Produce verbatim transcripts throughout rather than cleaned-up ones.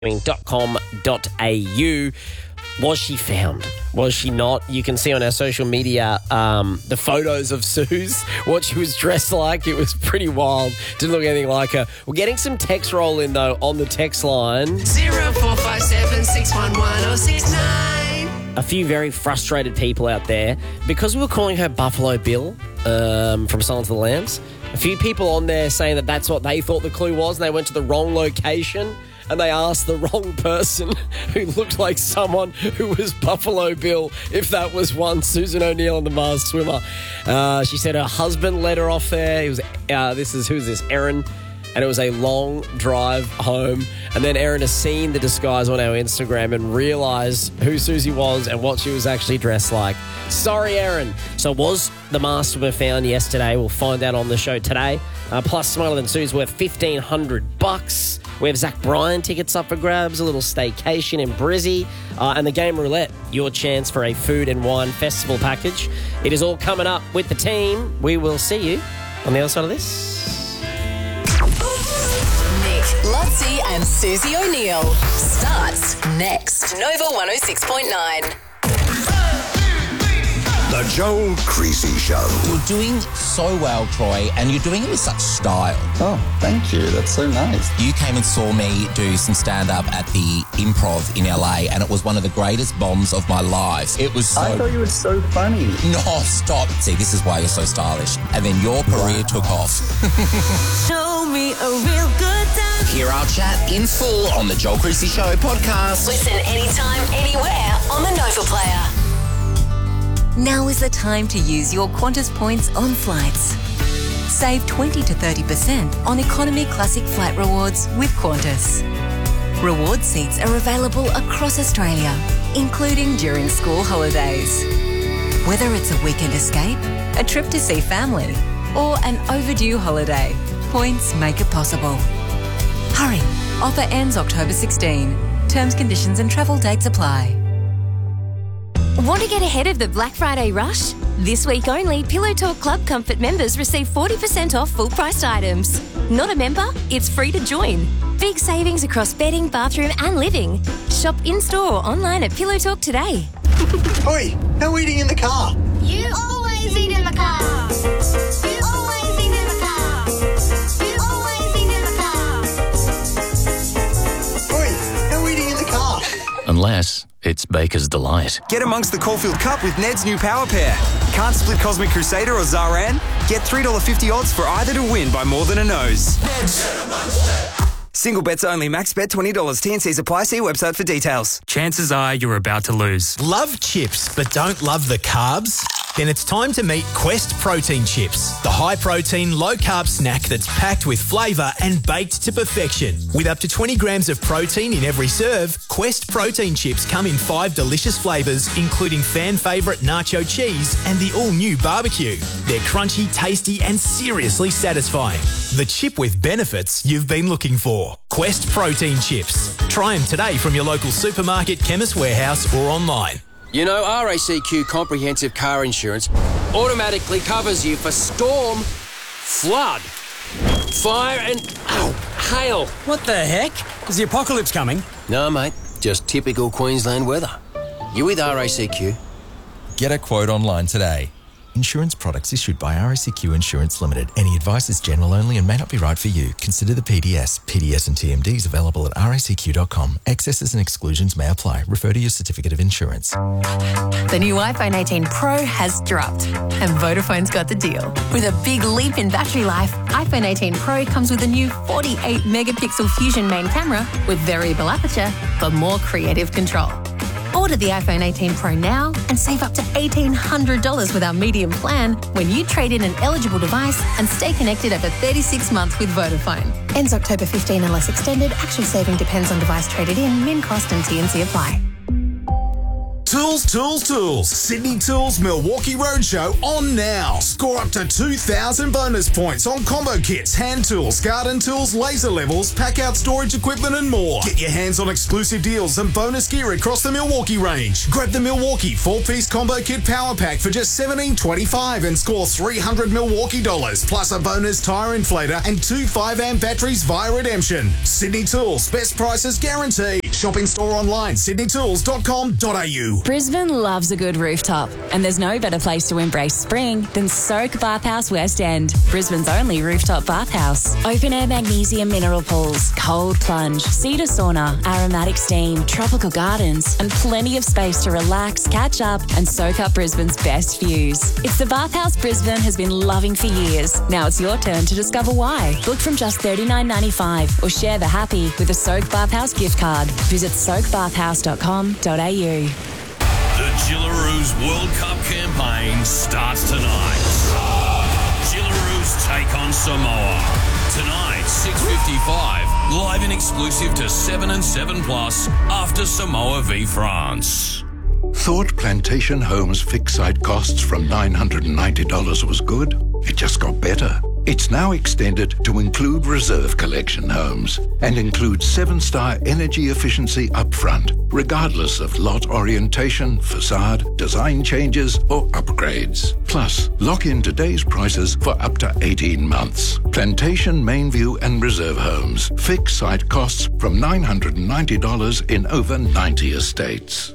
dot com dot a u. Was she found? Was she not? You can see on our social media um, the photos of Suze, what she was dressed like. It was pretty wild. Didn't look anything like her. We're getting some text roll in, though, on the text line. zero four five seven six one one zero six nine. A few very frustrated people out there. Because we were calling her Buffalo Bill um, from Silence of the Lambs, a few people on there saying that that's what they thought the clue was, and they went to the wrong location. And they asked the wrong person who looked like someone who was Buffalo Bill if that was one Susan O'Neill and the Mars swimmer. Uh, she said her husband let her off there. It was uh, this is who's this? Erin. And it was a long drive home. And then Erin has seen the disguise on our Instagram and realised who Susie was and what she was actually dressed like. Sorry, Erin. So was the Mars swimmer found yesterday? We'll find out on the show today. Uh, plus, Smarter Than Sue's worth fifteen hundred bucks. We have Zach Bryan tickets up for grabs, a little staycation in Brizzy, uh, and the Game Roulette, your chance for a food and wine festival package. It is all coming up with the team. We will see you on the other side of this. Nick, Lutzi and Susie O'Neill starts next. Nova one oh six point nine. The Joel Creasy Show. You're doing so well, Troy, and you're doing it with such style. Oh, thank you. That's so nice. You came and saw me do some stand-up at the Improv in L A, and it was one of the greatest bombs of my life. It was so... I thought you were so funny. No, stop. See, this is why you're so stylish. And then your career wow. took off. Show me a real good time. Hear our chat in full on the Joel Creasy Show podcast. Listen anytime, anywhere on the Nova Player. Now is the time to use your Qantas points on flights. Save twenty to thirty percent on Economy Classic Flight Rewards with Qantas. Reward seats are available across Australia, including during school holidays. Whether it's a weekend escape, a trip to see family, or an overdue holiday, points make it possible. Hurry, offer ends October sixteenth. Terms, conditions and travel dates apply. Want to get ahead of the Black Friday rush? This week only, Pillow Talk Club Comfort members receive forty percent off full-priced items. Not a member? It's free to join. Big savings across bedding, bathroom and living. Shop in-store or online at Pillow Talk today. Oi, no eating in the car. You always eat in the car. You always eat in the car. You always eat in the car. Oi, no eating in the car. Unless it's Baker's Delight. Get amongst the Caulfield Cup with Ned's new power pair. Can't split Cosmic Crusader or Zaran? Get three dollars fifty odds for either to win by more than a nose. Single bets only. Max bet twenty dollars. T and Cs apply. See website for details. Chances are you're about to lose. Love chips but don't love the carbs? Then it's time to meet Quest Protein Chips, the high-protein, low-carb snack that's packed with flavour and baked to perfection. With up to twenty grams of protein in every serve, Quest Protein Chips come in five delicious flavours, including fan favourite nacho cheese and the all-new barbecue. They're crunchy, tasty and seriously satisfying. The chip with benefits you've been looking for. Quest Protein Chips. Try them today from your local supermarket, Chemist Warehouse or online. You know, R A C Q Comprehensive Car Insurance automatically covers you for storm, flood, fire and, ow, hail. What the heck? Is the apocalypse coming? No, mate, just typical Queensland weather. You with R A C Q? Get a quote online today. Insurance products issued by R A C Q Insurance Limited. Any advice is general only and may not be right for you. Consider the P D S. P D S and T M Ds available at R A C Q dot com. Excesses and exclusions may apply. Refer to your certificate of insurance. The new iPhone eighteen Pro has dropped and Vodafone's got the deal. With a big leap in battery life, iPhone eighteen Pro comes with a new forty-eight megapixel Fusion main camera with variable aperture for more creative control. Order the iPhone eighteen Pro now and save up to eighteen hundred dollars with our medium plan when you trade in an eligible device and stay connected over thirty-six months with Vodafone. Ends October fifteenth unless extended. Actual saving depends on device traded in, min cost and T and C apply. To Tools, tools, tools. Sydney Tools Milwaukee Roadshow on now. Score up to two thousand bonus points on combo kits, hand tools, garden tools, laser levels, pack-out storage equipment and more. Get your hands on exclusive deals and bonus gear across the Milwaukee range. Grab the Milwaukee four-piece combo kit power pack for just seventeen twenty-five and score three hundred Milwaukee dollars plus a bonus tyre inflator and two five amp batteries via redemption. Sydney Tools, best prices guaranteed. Shopping store online, sydney tools dot com dot a u. Brisbane loves a good rooftop, and there's no better place to embrace spring than Soak Bathhouse West End, Brisbane's only rooftop bathhouse. Open air magnesium mineral pools, cold plunge, cedar sauna, aromatic steam, tropical gardens, and plenty of space to relax, catch up, and soak up Brisbane's best views. It's the bathhouse Brisbane has been loving for years. Now it's your turn to discover why. Book from just thirty-nine ninety-five or share the happy with a Soak Bathhouse gift card. Visit soak bathhouse dot com dot a u. The Gillaroos World Cup campaign starts tonight. Gillaroos take on Samoa. Tonight, six fifty-five, live and exclusive to seven and seven plus after Samoa v France. Thought Plantation Homes fixed site costs from nine hundred ninety dollars was good? It just got better. It's now extended to include reserve collection homes and includes seven-star energy efficiency upfront, regardless of lot orientation, facade, design changes, or upgrades. Plus, lock in today's prices for up to eighteen months. Plantation, Mainview, and Reserve Homes. Fixed site costs from nine hundred ninety dollars in over ninety estates.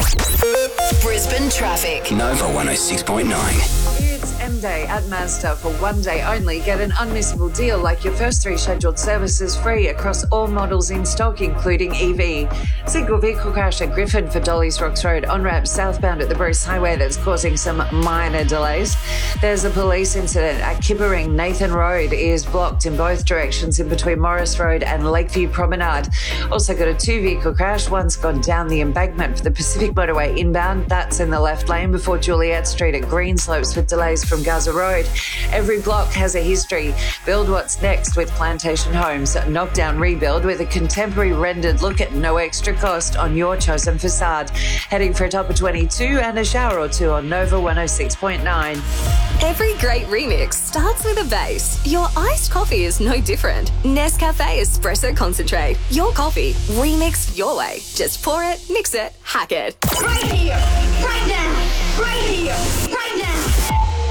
Brisbane traffic. Nova one oh six point nine. It's M-Day at Mazda. For one day only, get an unmissable deal like your first three scheduled services free across all models in stock, including E V. Single vehicle crash at Griffin for Dolly's Rocks Road on-ramp southbound at the Bruce Highway that's causing some minor delays. There's a police incident at Kippering. Nathan Road is blocked in both directions in between Morris Road and Lakeview Promenade. Also got a two-vehicle crash. One's gone down the embankment for the Pacific Motorway inbound. That's in the left lane before Juliet Street at Greenslopes with delays from Gaza Road. Every block has a history. Build what's next with Plantation Homes. Knock down rebuild with a contemporary rendered look at no extra cost on your chosen facade. Heading for a top of twenty-two and a shower or two on Nova one oh six point nine. Every great remix starts with a base. Your iced coffee is no different. Nescafe Espresso Concentrate. Your coffee, remixed your way. Just pour it, mix it, hack it. Right here, right now, right here, right now.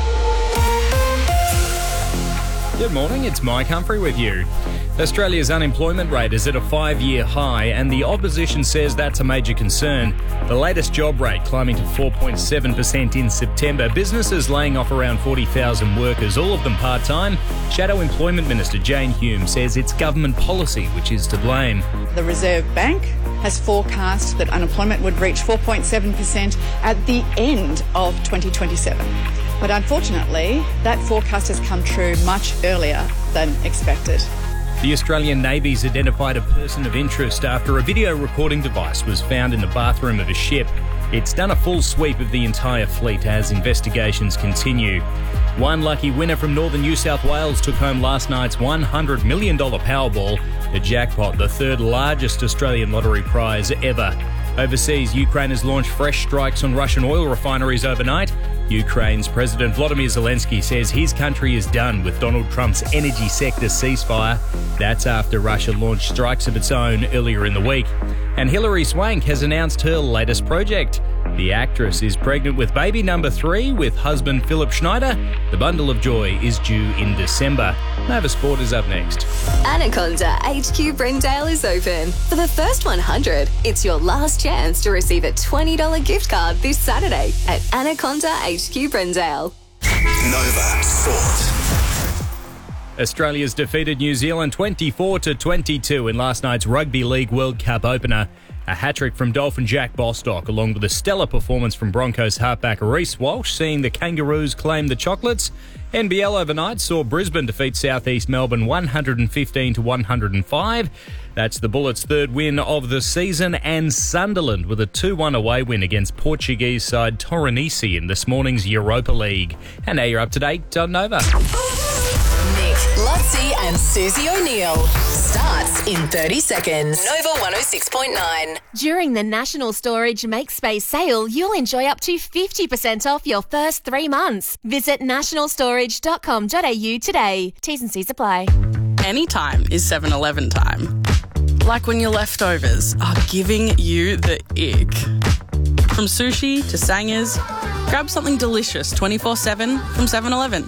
Good morning, it's Mike Humphrey with you. Australia's unemployment rate is at a five-year high and the opposition says that's a major concern. The latest job rate climbing to four point seven percent in September. Businesses laying off around forty thousand workers, all of them part-time. Shadow Employment Minister Jane Hume says it's government policy which is to blame. The Reserve Bank has forecast that unemployment would reach four point seven percent at the end of twenty twenty-seven. But unfortunately, that forecast has come true much earlier than expected. The Australian Navy's identified a person of interest after a video recording device was found in the bathroom of a ship. It's done a full sweep of the entire fleet as investigations continue. One lucky winner from northern New South Wales took home last night's one hundred million dollars Powerball, the jackpot, the third largest Australian lottery prize ever. Overseas, Ukraine has launched fresh strikes on Russian oil refineries overnight. Ukraine's President Volodymyr Zelensky says his country is done with Donald Trump's energy sector ceasefire. That's after Russia launched strikes of its own earlier in the week. And Hilary Swank has announced her latest project. The actress is pregnant with baby number three with husband Philip Schneider. The bundle of joy is due in December. Nova Sport is up next. Anaconda H Q Brendale is open. For the first one hundred, it's your last chance to receive a twenty dollars gift card this Saturday at Anaconda H Q Brendale. Nova Sport. Australia's defeated New Zealand twenty-four to twenty-two in last night's Rugby League World Cup opener. A hat-trick from Dolphin Jack Bostock, along with a stellar performance from Broncos halfback Reece Walsh, seeing the Kangaroos claim the chocolates. N B L overnight saw Brisbane defeat South East Melbourne one hundred fifteen to one hundred five. That's the Bullets' third win of the season, and Sunderland with a two one away win against Portuguese side Torrenice in this morning's Europa League. And now you're up to date on Nova. Nick Lutzi and Susie O'Neill. Starts in thirty seconds. Nova one oh six point nine. During the National Storage Make Space sale, you'll enjoy up to fifty percent off your first three months. Visit national storage dot com dot a u today. T's and C's apply. Anytime is seven eleven time. Like when your leftovers are giving you the ick. From sushi to sangers, grab something delicious twenty-four seven from seven eleven.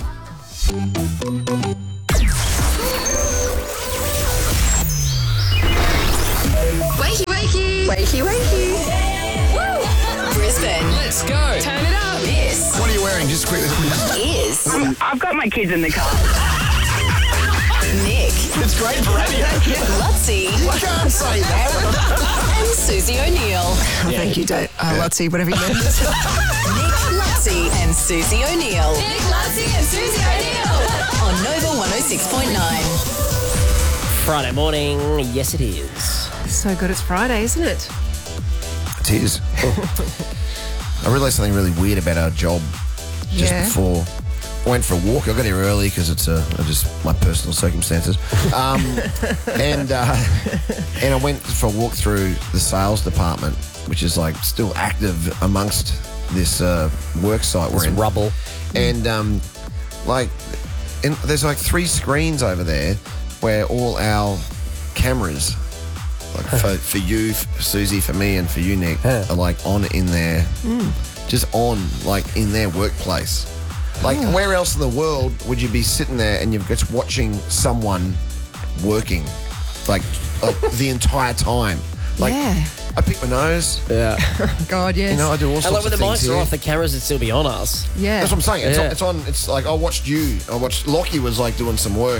Wakey, wakey. Wakey, wakey. Woo! Brisbane. Let's go. Turn it up. This What are you wearing? Just quickly. is Um, I've got my kids in the car. Nick. It's great for radio. Lutzi. I can't say that. And Susie O'Neill. Oh, thank you, Dave. Uh, Lutzi, whatever you meant. Nick, Lutzi and Susie O'Neill. Nick, Lutzi and Susie O'Neill. On Nova one oh six point nine. Friday morning, yes it is. So good it's Friday, isn't it? It is. I realised something really weird about our job just Yeah. before I went for a walk. I got here early because it's uh, just my personal circumstances. Um, and uh, and I went for a walk through the sales department, which is like still active amongst this uh, work site we're This in. rubble. And um, like, and there's like three screens over there where all our cameras, like for, for you, for Susie, for me, and for you, Nick, are like on in there, just on like in their workplace. Like, where else in the world would you be sitting there and you're just watching someone working, like, like the entire time? Like, Yeah. I pick my nose. Yeah. God, yes. You know, I do all And sorts like when of the things mics here. are off, the cameras would still be on us. Yeah. That's what I'm saying. It's, Yeah. on, it's on. It's like I watched you. I watched Lockie was like doing some work.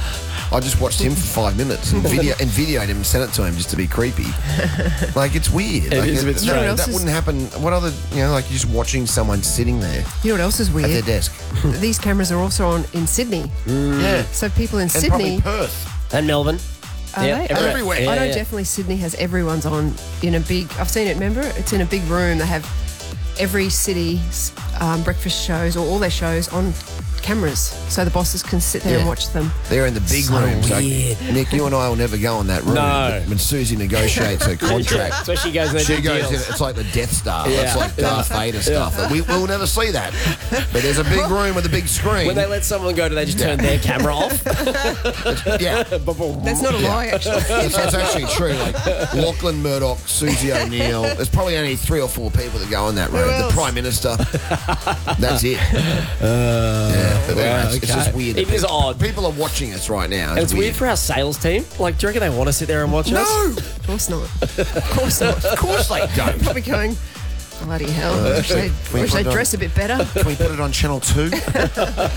I just watched him for five minutes and video and videoed him and sent it to him just to be creepy. Like, it's weird. It like, is a bit that- strange. That, What else wouldn't happen. What other? You know, like you're just watching someone sitting there You know what else is at their weird? desk. These cameras are also on in Sydney. Yeah, So people in and Sydney. probably Perth. And Melbourne. Are Yeah, they? everywhere. Everywhere. Yeah, I know yeah. definitely Sydney has everyone's on in a big. I've seen it. Remember, it's in a big room. They have every city's um, breakfast shows or all their shows on cameras, so the bosses can sit there Yeah. and watch them. They're in the big So rooms. Like, weird. Nick, you and I will never go in that room. No. But when Susie negotiates her contract, That's where she goes and she do goes in, deals. it's like the Death Star. Yeah. It's like Darth Vader stuff. We, we'll never see that. But there's a big room with a big screen. When they let someone go, do they just turn their camera off? yeah. That's not a lie, actually. It's, it's actually true. Like Lachlan Murdoch, Susie O'Neill. There's probably only three or four people that go in that room. Who The else? Prime Minister. That's it. yeah. But anyway, it's, it's just okay. weird. It is odd. People are watching us right now. And it's weird for our sales team. Like, do you reckon they want to sit there and watch us? No. Of course not. Of course not. Of course they don't. Probably going. Bloody hell! Uh, wish they, we wish put they it on- dress a bit better. Can we put it on Channel two? Channel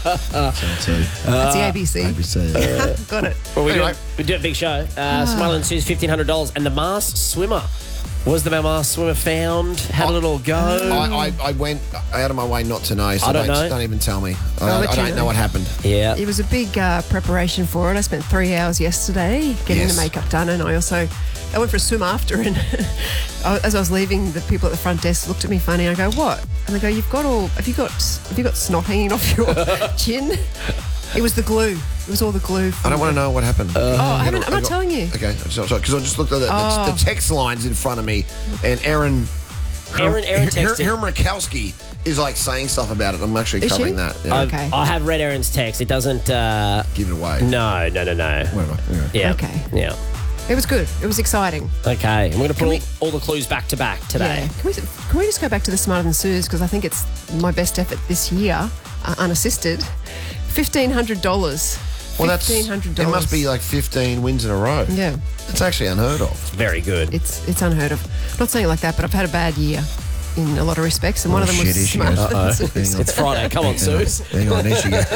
two. That's the A B C. A B C. yeah. Got it. Well, we, Anyway. do, we do a big show. Uh, Smile and Sue's fifteen hundred dollars. And the Mars Swimmer. Was the Mars Swimmer found? Had a little go? I, I, I went out of my way not to know, so I don't don't, know. don't even tell me. I'll I, let I you don't know. know. what happened. Yeah. It was a big uh, preparation for it. I spent three hours yesterday getting Yes. the makeup done, and I also I went for a swim after. And I- as I was leaving, the people at the front desk looked at me funny. I go, "What?" And they go, "You've got all. Have you got? Have you got snot hanging off your chin?" It was the glue. It was all the glue. I don't want to know what happened. Oh, I haven't, I'm not got- telling you. Okay, because I just looked at the, Oh. the, the text lines in front of me, and Aaron, Aaron- Aaron Her- texted. Aaron Rakowski is like saying stuff about it. I'm actually Is she? covering that. Yeah. I've- Okay. I have read Aaron's text. It doesn't. Uh, Give it away. no, no, no, no. Whatever. Anyway. Yeah. Okay. Yeah. It was good. It was exciting. Okay. And we're going to put Can all, we- all the clues back to back today. Yeah. Can we, can we just go back to the Smarter Than Sue's, because I think it's my best effort this year, uh, unassisted. fifteen hundred dollars. Well, that's fifteen hundred it. dollars. Must be like fifteen wins in a row. Yeah. It's actually unheard of. Very good. It's it's unheard of. Not saying it like that, but I've had a bad year in a lot of respects, and one Oh, of them shit, was here she Smarter goes. Than Uh-oh. Sue's. Hang on. It's Friday. Come on, Suze. Hang on, there she goes.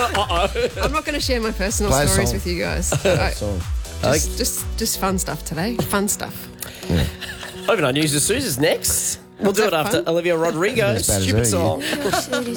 I'm not going to share my personal Play a stories song. with you guys. Alright. Song. Just, just just fun stuff today. Fun stuff. Overnight news with Suze is next. We'll Was do it that after fun? Olivia Rodrigo's As bad as stupid her, song.